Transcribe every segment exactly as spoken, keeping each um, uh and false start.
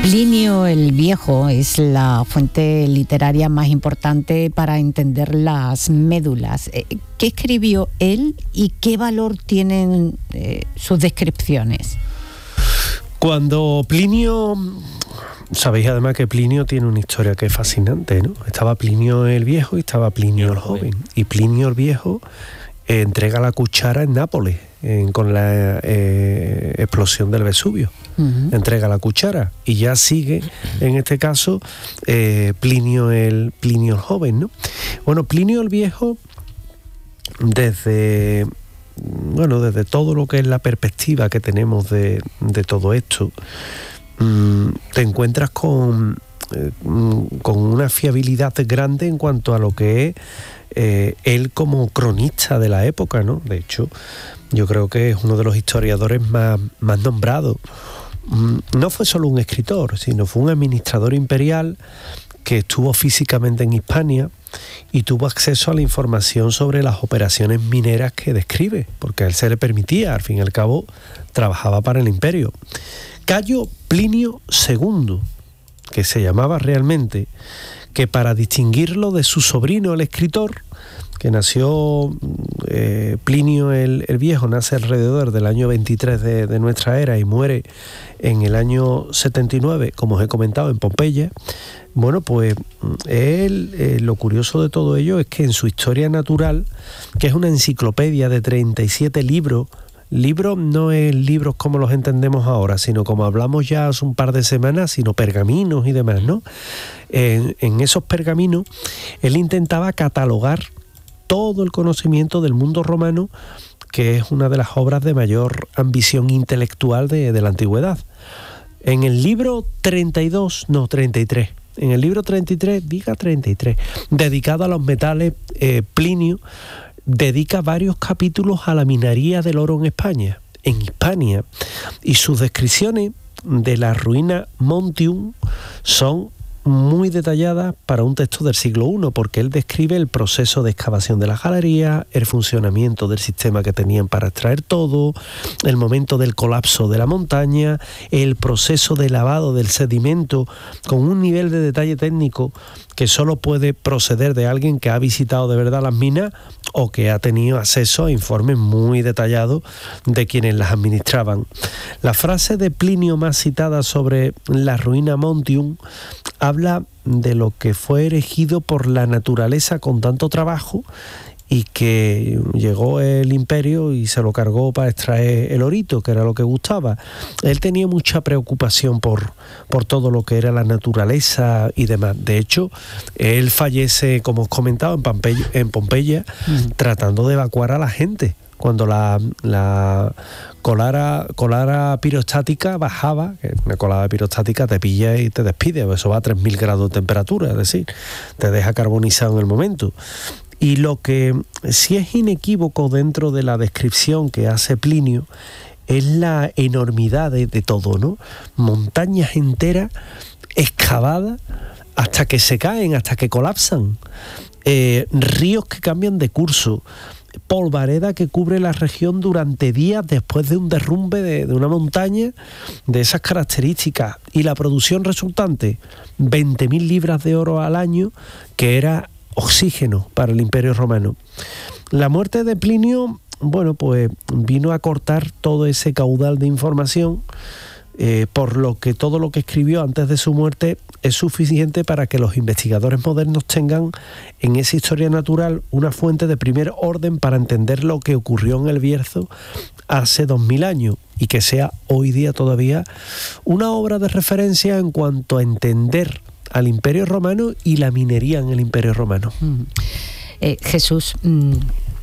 Plinio el Viejo es la fuente literaria más importante para entender las médulas. ¿Qué escribió él y qué valor tienen eh, sus descripciones? Cuando Plinio... Sabéis además que Plinio tiene una historia que es fascinante, ¿no? Estaba Plinio el Viejo y estaba Plinio el Joven. Y Plinio el Viejo eh, entrega la cuchara en Nápoles, en, con la eh, explosión del Vesubio. Uh-huh. Entrega la cuchara y ya sigue, en este caso, eh, Plinio el Plinio el Joven, ¿no? Bueno, Plinio el Viejo, desde... bueno, desde todo lo que es la perspectiva que tenemos de, de todo esto, mmm, te encuentras con, eh, con una fiabilidad grande en cuanto a lo que es eh, él como cronista de la época, ¿no? De hecho, yo creo que es uno de los historiadores más, más nombrados. Mm, no fue solo un escritor, sino fue un administrador imperial que estuvo físicamente en Hispania y tuvo acceso a la información sobre las operaciones mineras que describe, porque a él se le permitía, al fin y al cabo, trabajaba para el imperio. Cayo Plinio segundo, que se llamaba realmente, que para distinguirlo de su sobrino, el escritor, que nació eh, Plinio el, el Viejo, nace alrededor del año veintitrés de, de nuestra era y muere en el año setenta y nueve, como os he comentado, en Pompeya. Bueno, pues él, eh, lo curioso de todo ello es que en su Historia Natural, que es una enciclopedia de treinta y siete libros, libros no es libros como los entendemos ahora, sino como hablamos ya hace un par de semanas, sino pergaminos y demás, ¿no? En, en esos pergaminos, él intentaba catalogar todo el conocimiento del mundo romano, que es una de las obras de mayor ambición intelectual de, de la antigüedad. En el libro treinta y dos, no, treinta y tres, en el libro treinta y tres, diga treinta y tres, dedicado a los metales, eh, Plinio dedica varios capítulos a la minería del oro en España, en Hispania, y sus descripciones de la ruina Montium son muy detallada para un texto del siglo primero, porque él describe el proceso de excavación de las galerías, el funcionamiento del sistema que tenían para extraer todo, el momento del colapso de la montaña, el proceso de lavado del sedimento, con un nivel de detalle técnico que solo puede proceder de alguien que ha visitado de verdad las minas o que ha tenido acceso a informes muy detallados de quienes las administraban. La frase de Plinio más citada sobre la ruina Montium habla de lo que fue erigido por la naturaleza con tanto trabajo y que llegó el imperio y se lo cargó para extraer el orito, que era lo que gustaba. Él tenía mucha preocupación por, por todo lo que era la naturaleza y demás. De hecho, él fallece, como os comentaba, en Pompeya, en Pompeya uh-huh. tratando de evacuar a la gente. Cuando la, la colara, colara pirostática bajaba, que una colada pirostática te pilla y te despide, eso va a tres mil grados de temperatura, es decir, te deja carbonizado en el momento. Y lo que sí es inequívoco dentro de la descripción que hace Plinio es la enormidad de, de todo, ¿no? Montañas enteras excavadas hasta que se caen, hasta que colapsan, eh, ríos que cambian de curso, polvareda que cubre la región durante días después de un derrumbe de, de una montaña de esas características, y la producción resultante, veinte mil libras de oro al año, que era oxígeno para el Imperio Romano. La muerte de Plinio, bueno, pues vino a cortar todo ese caudal de información, eh, por lo que todo lo que escribió antes de su muerte es suficiente para que los investigadores modernos tengan en esa Historia Natural una fuente de primer orden para entender lo que ocurrió en el Bierzo hace dos mil años, y que sea hoy día todavía una obra de referencia en cuanto a entender al Imperio Romano y la minería en el Imperio Romano. Mm. Eh, Jesús, mm,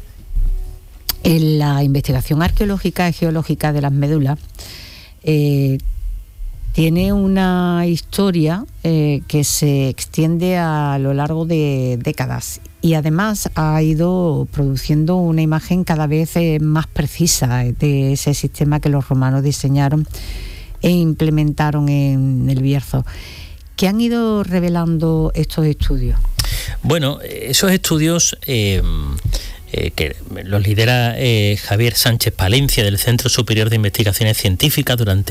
en la investigación arqueológica y geológica de las médulas, eh, tiene una historia eh, que se extiende a lo largo de décadas, y además ha ido produciendo una imagen cada vez eh, más precisa de ese sistema que los romanos diseñaron e implementaron en el Bierzo. ¿Qué han ido revelando estos estudios? Bueno, esos estudios eh, eh, que los lidera eh, Javier Sánchez Palencia, del Centro Superior de Investigaciones Científicas, durante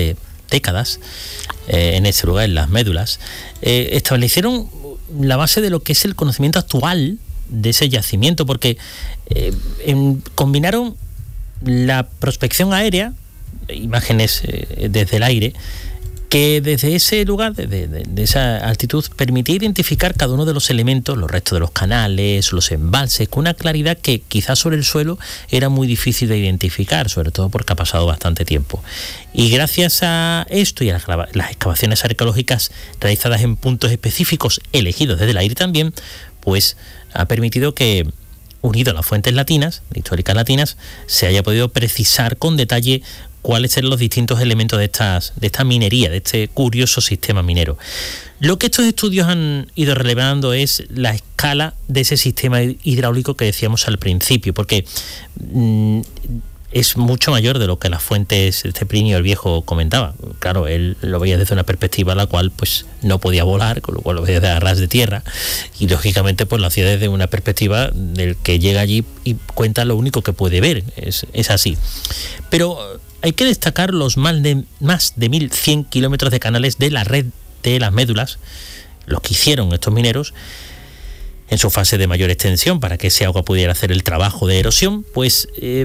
décadas, eh, en ese lugar, en las médulas, eh, establecieron la base de lo que es el conocimiento actual de ese yacimiento, porque eh, en, combinaron la prospección aérea, imágenes eh, desde el aire, que desde ese lugar, desde de, de esa altitud, permitía identificar cada uno de los elementos, los restos de los canales, los embalses, con una claridad que quizás sobre el suelo era muy difícil de identificar, sobre todo porque ha pasado bastante tiempo. Y gracias a esto y a las, las excavaciones arqueológicas realizadas en puntos específicos, elegidos desde el aire también, pues ha permitido que, unido a las fuentes latinas, históricas latinas, se haya podido precisar con detalle cuáles eran los distintos elementos de estas de esta minería, de este curioso sistema minero. Lo que estos estudios han ido relevando es la escala de ese sistema hidráulico que decíamos al principio, porque mmm, es mucho mayor de lo que las fuentes de Plinio el Viejo comentaba. Claro, él lo veía desde una perspectiva a la cual pues no podía volar, con lo cual lo veía desde a ras de tierra, y lógicamente pues lo hacía desde una perspectiva del que llega allí y cuenta lo único que puede ver, es, es así. Pero hay que destacar los más de, más de mil cien kilómetros de canales de la red de las médulas, los que hicieron estos mineros en su fase de mayor extensión para que ese agua pudiera hacer el trabajo de erosión, pues eh,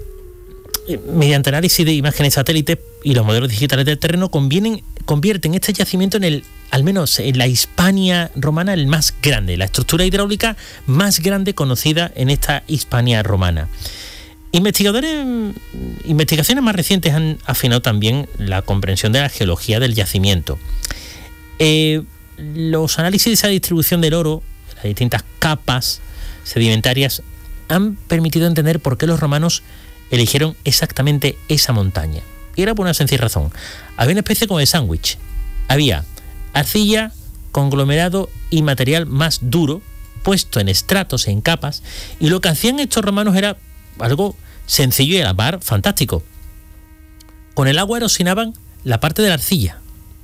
mediante análisis de imágenes satélites y los modelos digitales del terreno convienen, convierten este yacimiento en el, al menos en la Hispania romana, el más grande, la estructura hidráulica más grande conocida en esta Hispania romana. Investigadores, investigaciones más recientes han afinado también la comprensión de la geología del yacimiento. Eh, los análisis de esa distribución del oro, las distintas capas sedimentarias, han permitido entender por qué los romanos eligieron exactamente esa montaña. Y era por una sencilla razón. Había una especie como de sándwich. Había arcilla, conglomerado y material más duro, puesto en estratos, en capas, y lo que hacían estos romanos era algo sencillo y a la par fantástico. Con el agua erosionaban la parte de la arcilla.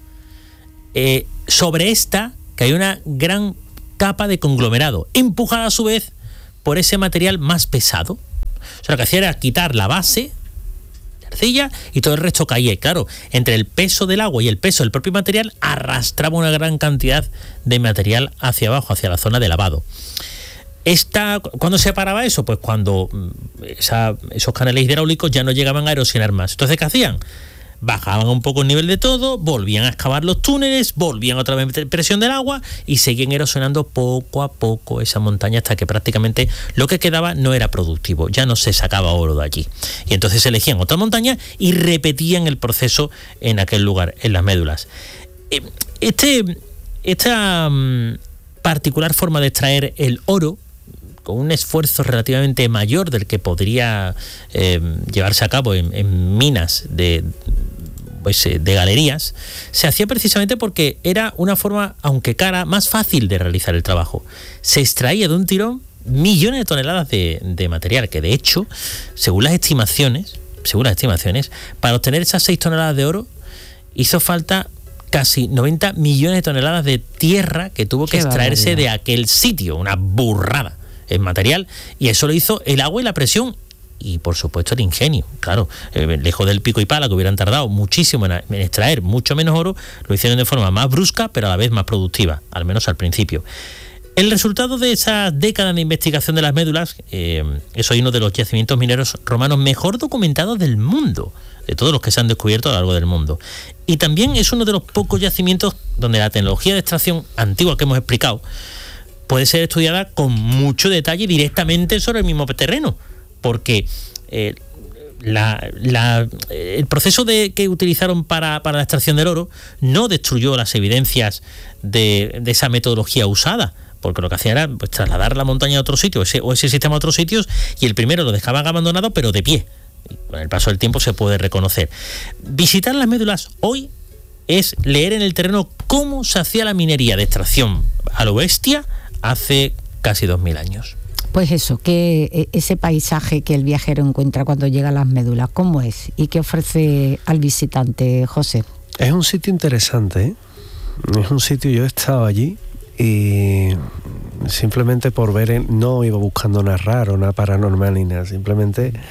Eh, sobre esta caía una gran capa de conglomerado, empujada a su vez por ese material más pesado. O sea, lo que hacía era quitar la base de arcilla y todo el resto caía. Y claro, entre el peso del agua y el peso del propio material, arrastraba una gran cantidad de material hacia abajo, hacia la zona de lavado. Esta, ¿cuándo se paraba eso? Pues cuando esa, esos canales hidráulicos ya no llegaban a erosionar más. Entonces, ¿qué hacían? Bajaban un poco el nivel de todo, volvían a excavar los túneles, volvían otra vez a meter presión del agua y seguían erosionando poco a poco esa montaña hasta que prácticamente lo que quedaba no era productivo, ya no se sacaba oro de allí. Y entonces elegían otra montaña y repetían el proceso en aquel lugar, en las médulas. Este, esta um, particular forma de extraer el oro, con un esfuerzo relativamente mayor del que podría eh, llevarse a cabo en, en minas de, pues, de galerías, se hacía precisamente porque era una forma, aunque cara, más fácil de realizar el trabajo. Se extraía de un tirón millones de toneladas de, de material, que de hecho, según las estimaciones, según las estimaciones, para obtener esas seis toneladas de oro, hizo falta casi noventa millones de toneladas de tierra que tuvo que extraerse barbaridad de aquel sitio, una burrada en material, y eso lo hizo el agua y la presión y por supuesto el ingenio. Claro, eh, lejos del pico y pala, que hubieran tardado muchísimo en, en extraer mucho menos oro, lo hicieron de forma más brusca pero a la vez más productiva, al menos al principio. El resultado de esas décadas de investigación de las médulas, eh, es hoy uno de los yacimientos mineros romanos mejor documentados del mundo, de todos los que se han descubierto a lo largo del mundo. Y también es uno de los pocos yacimientos donde la tecnología de extracción antigua que hemos explicado puede ser estudiada con mucho detalle directamente sobre el mismo terreno, porque eh, la, la, el proceso de, que utilizaron para, para la extracción del oro no destruyó las evidencias de, de esa metodología usada, porque lo que hacía era pues, trasladar la montaña a otro sitio ese, o ese sistema a otros sitios, y el primero lo dejaban abandonado pero de pie. Con el paso del tiempo se puede reconocer. Visitar las médulas hoy es leer en el terreno cómo se hacía la minería de extracción a lo bestia hace casi dos mil años. Pues eso, que ese paisaje que el viajero encuentra cuando llega a las médulas, ¿cómo es? ¿Y qué ofrece al visitante, José? Es un sitio interesante, ¿eh? Es un sitio, yo he estado allí y simplemente por ver, no iba buscando nada raro, nada paranormal ni nada, simplemente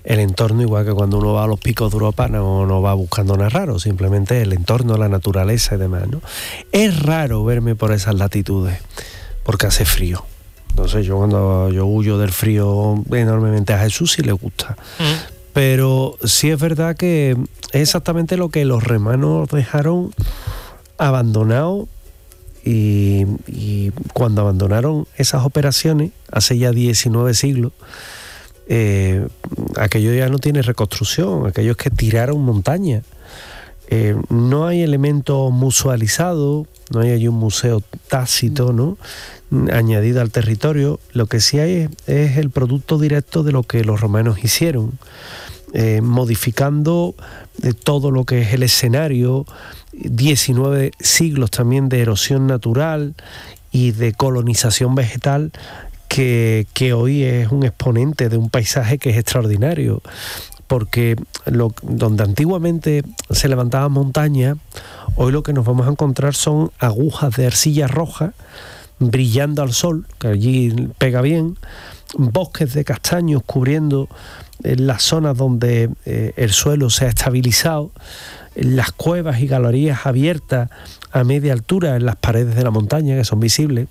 el entorno, igual que cuando uno va a los picos de Europa, no, no va buscando nada raro, simplemente el entorno, la naturaleza y demás, ¿no? Es raro verme por esas latitudes, porque hace frío. Entonces yo cuando yo huyo del frío enormemente, a Jesús sí le gusta. Mm. Pero sí es verdad que es exactamente lo que los romanos dejaron abandonado, y, y cuando abandonaron esas operaciones, hace ya diecinueve siglos, eh, aquello ya no tiene reconstrucción, aquello es que tiraron montaña. Eh, no hay elementos musealizados, no hay allí un museo tácito, ¿no?, añadido al territorio. Lo que sí hay es, es el producto directo de lo que los romanos hicieron, eh, modificando de todo lo que es el escenario, diecinueve siglos también de erosión natural y de colonización vegetal, que, que hoy es un exponente de un paisaje que es extraordinario. Porque lo, donde antiguamente se levantaban montañas, hoy lo que nos vamos a encontrar son agujas de arcilla roja brillando al sol, que allí pega bien, bosques de castaños cubriendo las zonas donde eh, el suelo se ha estabilizado, las cuevas y galerías abiertas a media altura en las paredes de la montaña, que son visibles.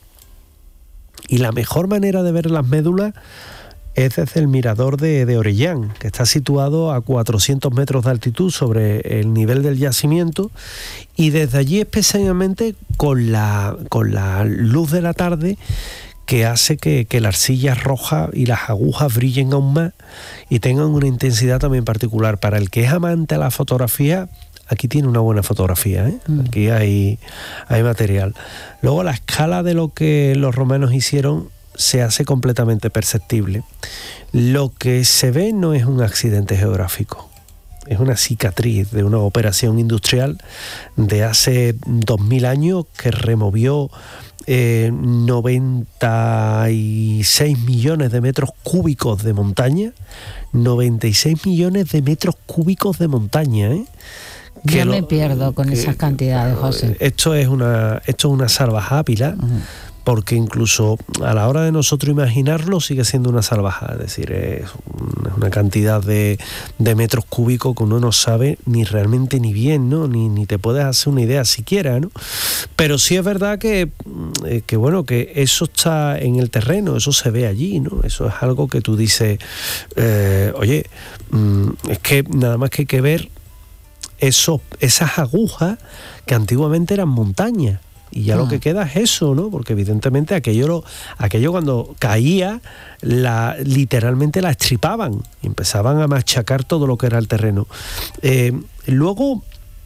Y la mejor manera de ver las médulas es desde el mirador de, de Orellán, que está situado a cuatrocientos metros de altitud sobre el nivel del yacimiento, y desde allí especialmente con la, con la luz de la tarde, que hace que, que la arcilla roja y las agujas brillen aún más y tengan una intensidad también particular. Para el que es amante a la fotografía, aquí tiene una buena fotografía, ¿eh? Mm. Aquí hay, hay material. Luego la escala de lo que los romanos hicieron se hace completamente perceptible. Lo que se ve no es un accidente geográfico, es una cicatriz de una operación industrial de hace dos mil años que removió eh, noventa y seis millones de metros cúbicos de montaña, noventa y seis millones de metros cúbicos de montaña, ¿eh? Que Yo lo, me pierdo con que, esas cantidades, José. Esto es una, esto es una salvajada, Pilar. Uh-huh. Porque incluso a la hora de nosotros imaginarlo sigue siendo una salvajada, es decir, es una cantidad de, de metros cúbicos que uno no sabe ni realmente ni bien, ¿no? Ni, ni te puedes hacer una idea siquiera, ¿no? Pero sí es verdad que, que, bueno, que eso está en el terreno, eso se ve allí, ¿no? Eso es algo que tú dices, eh, oye, es que nada más que hay que ver eso, esas agujas que antiguamente eran montañas. Y ya ah. lo que queda es eso, ¿no? Porque evidentemente aquello, lo, aquello cuando caía, la, literalmente la estripaban y empezaban a machacar todo lo que era el terreno. Eh, luego,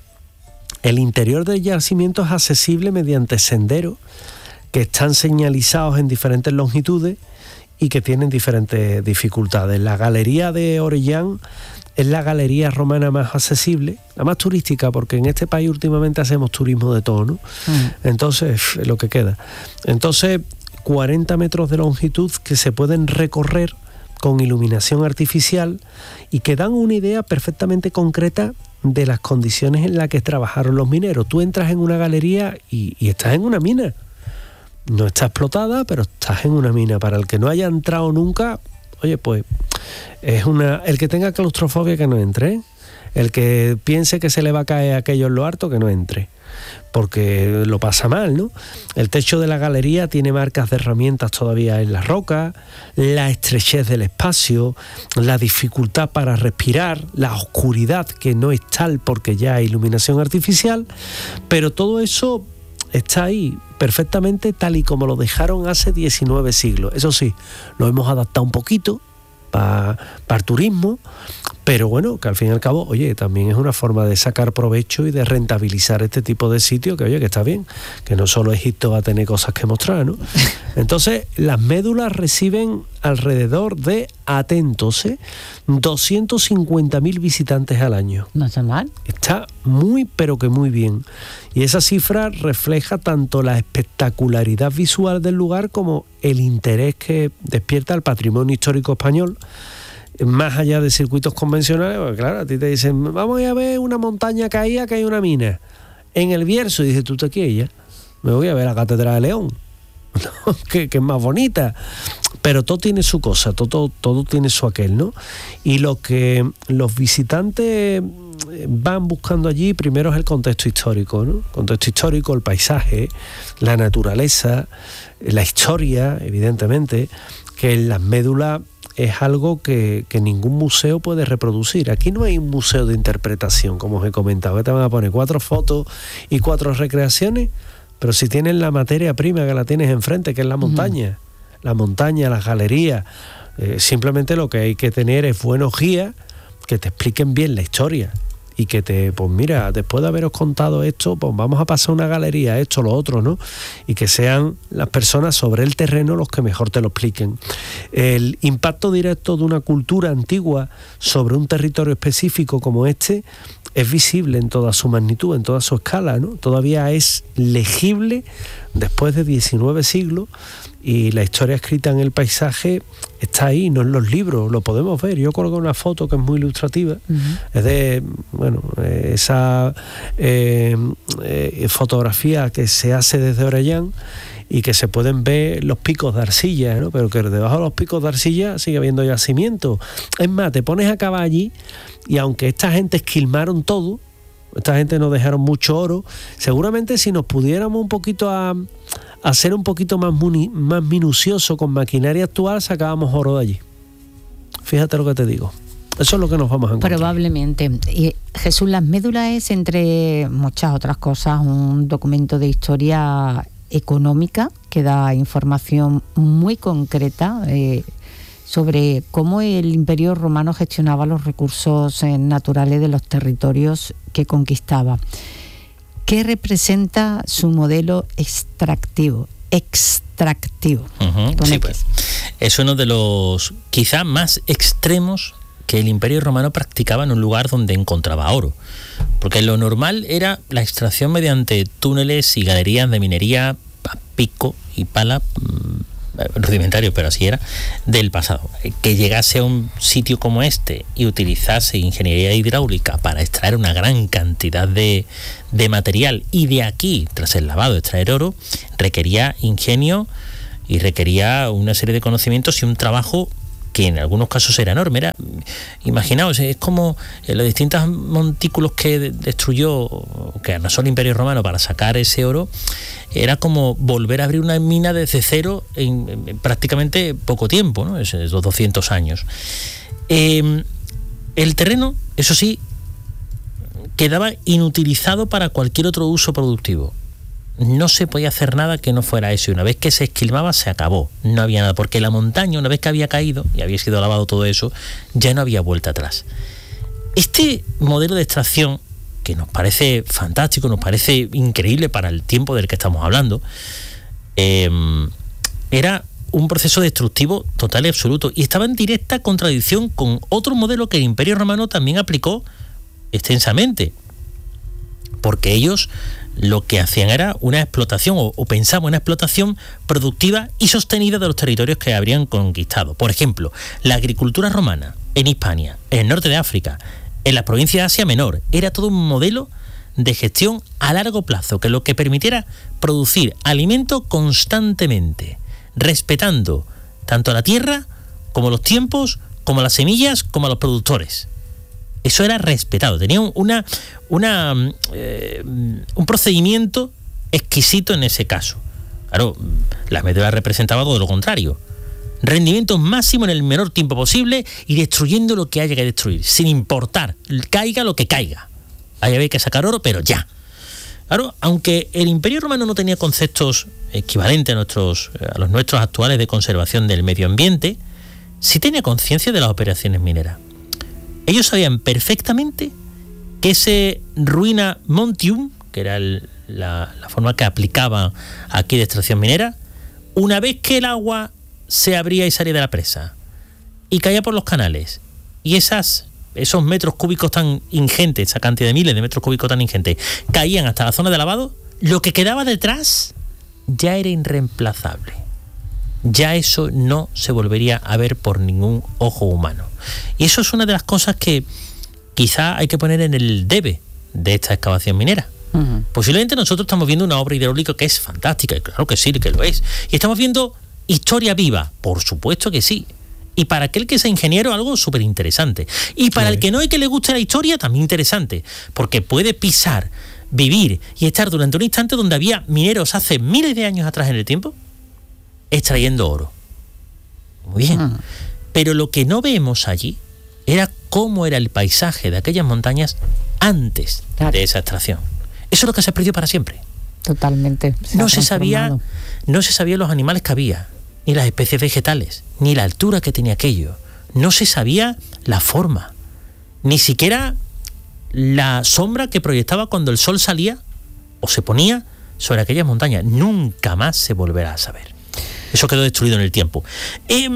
el interior del yacimiento es accesible mediante senderos que están señalizados en diferentes longitudes y que tienen diferentes dificultades. La galería de Orellán es la galería romana más accesible, la más turística, porque en este país últimamente hacemos turismo de todo, ¿no? Mm. Entonces, es lo que queda. Entonces, cuarenta metros de longitud que se pueden recorrer con iluminación artificial y que dan una idea perfectamente concreta de las condiciones en las que trabajaron los mineros. Tú entras en una galería y, y estás en una mina. No está explotada, pero estás en una mina. Para el que no haya entrado nunca, oye, pues es una, el que tenga claustrofobia que no entre, ¿eh? El que piense que se le va a caer aquello en lo harto, que no entre, porque lo pasa mal, ¿no? El techo de la galería tiene marcas de herramientas todavía en las rocas, la estrechez del espacio, la dificultad para respirar, la oscuridad que no es tal porque ya hay iluminación artificial, pero todo eso está ahí perfectamente tal y como lo dejaron hace diecinueve siglos. Eso sí, lo hemos adaptado un poquito para pa el turismo, pero bueno, que al fin y al cabo, oye, también es una forma de sacar provecho y de rentabilizar este tipo de sitios, que oye, que está bien, que no solo Egipto va a tener cosas que mostrar, ¿no? Entonces, las médulas reciben alrededor de, atentos, ¿eh? doscientos cincuenta mil visitantes al año. No está mal. Está muy, pero que muy bien. Y esa cifra refleja tanto la espectacularidad visual del lugar como el interés que despierta el patrimonio histórico español, más allá de circuitos convencionales. Porque claro, a ti te dicen, vamos a ver una montaña caída que hay una mina en el Bierzo, y dices, tú te quieres, me voy a ver la Catedral de León, que, que es más bonita. pero todo tiene su cosa, todo, todo, todo tiene su aquel, ¿no? Y lo que los visitantes van buscando allí primero es el contexto histórico, ¿no? Contexto histórico, el paisaje, la naturaleza, la historia, evidentemente, que en las médulas es algo que, que ningún museo puede reproducir. Aquí no hay un museo de interpretación, como os he comentado, que te van a poner cuatro fotos y cuatro recreaciones, pero si tienes la materia prima que la tienes enfrente, que es la montaña, uh-huh. la montaña, las galerías, eh, simplemente lo que hay que tener es buenos guías que te expliquen bien la historia y que te, pues mira, después de haberos contado esto, pues vamos a pasar una galería, esto, lo otro, ¿no? Y que sean las personas sobre el terreno los que mejor te lo expliquen. El impacto directo de una cultura antigua sobre un territorio específico como este es visible en toda su magnitud, en toda su escala, ¿no? Todavía es legible después de diecinueve siglos, y la historia escrita en el paisaje está ahí, no en los libros, lo podemos ver. Yo colgué una foto que es muy ilustrativa, uh-huh. es de, bueno, esa eh, eh, fotografía que se hace desde Orellán y que se pueden ver los picos de arcilla, ¿no? Pero que debajo de los picos de arcilla sigue habiendo yacimientos. Es más, te pones a cavar allí y aunque esta gente esquilmaron todo, esta gente nos dejaron mucho oro, seguramente si nos pudiéramos un poquito a, a ser un poquito más, muni, más minucioso con maquinaria actual, sacábamos oro de allí. Fíjate lo que te digo. Eso es lo que nos vamos a encontrar. Probablemente. Y Jesús, las médulas es, entre muchas otras cosas, un documento de historia económica que da información muy concreta eh, sobre cómo el Imperio Romano gestionaba los recursos eh, naturales de los territorios que conquistaba. ¿Qué representa su modelo extractivo? Extractivo. Uh-huh. Sí, pues, es uno de los quizá más extremos que el Imperio Romano practicaba en un lugar donde encontraba oro. Porque lo normal era la extracción mediante túneles y galerías de minería a pico y pala, rudimentario, pero así era, del pasado. Que llegase a un sitio como este y utilizase ingeniería hidráulica para extraer una gran cantidad de, de material y de aquí, tras el lavado, extraer oro, requería ingenio y requería una serie de conocimientos y un trabajo que en algunos casos era enorme. Era, imaginaos, es como los distintos montículos que destruyó, que arrasó el Imperio Romano para sacar ese oro, era como volver a abrir una mina desde cero en, en prácticamente poco tiempo, ¿no? Esos doscientos años. Eh, el terreno, eso sí, quedaba inutilizado para cualquier otro uso productivo. No se podía hacer nada que no fuera eso, y una vez que se esquilmaba se acabó, no había nada, porque la montaña, una vez que había caído y había sido lavado todo eso, ya no había vuelta atrás. Este modelo de extracción, que nos parece fantástico, nos parece increíble para el tiempo del que estamos hablando, eh, era un proceso destructivo total y absoluto, y estaba en directa contradicción con otro modelo que el Imperio Romano también aplicó extensamente, porque ellos lo que hacían era una explotación, o, o pensaban una explotación productiva y sostenida de los territorios que habrían conquistado. Por ejemplo, la agricultura romana en Hispania, en el norte de África, en la provincia de Asia Menor, era todo un modelo de gestión a largo plazo, que lo que permitiera producir alimento constantemente, respetando tanto a la tierra, como los tiempos, como las semillas, como a los productores. Eso era respetado, tenía una, una, eh, un procedimiento exquisito en ese caso. Claro, la médula representaba todo lo contrario. Rendimiento máximo en el menor tiempo posible y destruyendo lo que haya que destruir, sin importar, caiga lo que caiga. Ahí había que sacar oro, pero ya. Claro, aunque el Imperio Romano no tenía conceptos equivalentes a, nuestros, a los nuestros actuales de conservación del medio ambiente, sí tenía conciencia de las operaciones mineras. Ellos sabían perfectamente que ese ruina montium, que era el, la, la forma que aplicaba aquí de extracción minera, una vez que el agua se abría y salía de la presa y caía por los canales, y esas, esos metros cúbicos tan ingentes, esa cantidad de miles de metros cúbicos tan ingentes, caían hasta la zona de lavado, lo que quedaba detrás ya era irreemplazable. Ya eso no se volvería a ver por ningún ojo humano. Y eso es una de las cosas que quizá hay que poner en el debe de esta excavación minera. Uh-huh. Posiblemente nosotros estamos viendo una obra hidráulica que es fantástica, y claro que sí, que lo es. Y estamos viendo historia viva? Por supuesto que sí. Y para aquel que sea ingeniero, algo súper interesante. Y para sí. el que no y que le guste la historia, también interesante. Porque puede pisar, vivir y estar durante un instante donde había mineros hace miles de años atrás en el tiempo, extrayendo oro. Muy bien. Ah. Pero lo que no vemos allí era cómo era el paisaje de aquellas montañas antes claro. de esa extracción. Eso es lo que se perdió para siempre. Totalmente. Se no se sabía, no se sabía los animales que había, ni las especies vegetales, ni la altura que tenía aquello. No se sabía la forma, ni siquiera la sombra que proyectaba cuando el sol salía o se ponía sobre aquellas montañas. Nunca más se volverá a saber. Eso quedó destruido en el tiempo. Eh,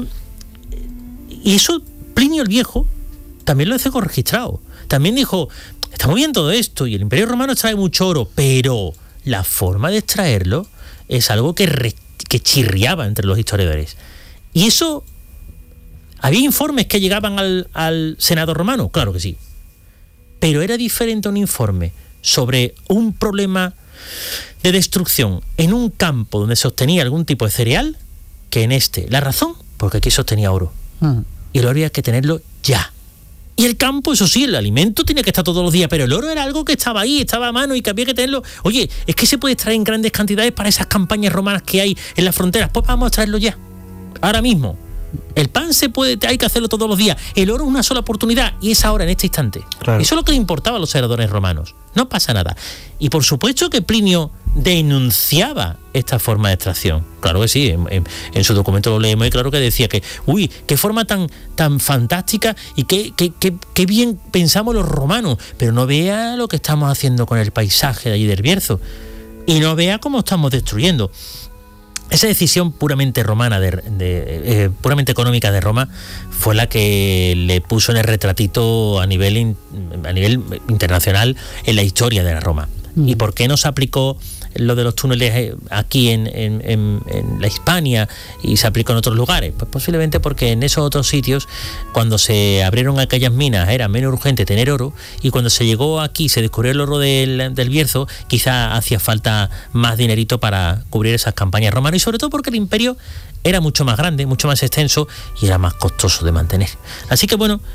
y eso Plinio el Viejo también lo dejó registrado. También dijo, está muy bien todo esto y el Imperio Romano extrae mucho oro, pero la forma de extraerlo es algo que, re, que chirriaba entre los historiadores. Y eso, ¿había informes que llegaban al, al Senado romano? Claro que sí. Pero era diferente un informe sobre un problema de destrucción en un campo donde se obtenía algún tipo de cereal que en este. La razón, porque aquí se obtenía oro. Mm. Y el oro había que tenerlo ya. Y el campo, eso sí, el alimento tenía que estar todos los días, pero el oro era algo que estaba ahí, estaba a mano y que había que tenerlo. Oye, es que se puede extraer en grandes cantidades para esas campañas romanas que hay en las fronteras. Pues vamos a traerlo ya, ahora mismo. El pan se puede, hay que hacerlo todos los días. El oro es una sola oportunidad y es ahora, en este instante. Claro. Eso es lo que le importaba a los senadores romanos. No pasa nada. Y por supuesto que Plinio denunciaba esta forma de extracción. Claro que sí, en, en, en su documento lo leemos y claro que decía que, uy, qué forma tan, tan fantástica y qué, qué, qué, qué bien pensamos los romanos, pero no vea lo que estamos haciendo con el paisaje de allí del Bierzo y no vea cómo estamos destruyendo. Esa decisión puramente romana, de, de, eh, puramente económica de Roma, fue la que le puso en el retratito a nivel, in, a nivel internacional en la historia de la Roma. Mm. ¿Y por qué no se aplicó lo de los túneles aquí en, en, en, en la Hispania y se aplicó en otros lugares? Pues posiblemente porque en esos otros sitios, cuando se abrieron aquellas minas, era menos urgente tener oro, y cuando se llegó aquí, se descubrió el oro del, del Bierzo, quizá hacía falta más dinerito para cubrir esas campañas romanas, y sobre todo porque el imperio era mucho más grande, mucho más extenso y era más costoso de mantener. Así que bueno,